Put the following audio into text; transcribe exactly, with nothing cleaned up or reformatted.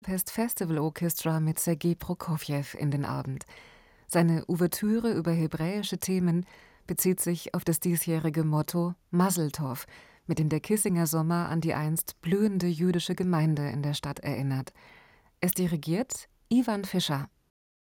Budapest Festival Orchestra mit Sergei Prokofjew in den Abend. Seine Ouvertüre über hebräische Themen bezieht sich auf das diesjährige Motto Mazel Tov, mit dem der Kissinger Sommer an die einst blühende jüdische Gemeinde in der Stadt erinnert. Es dirigiert Ivan Fischer.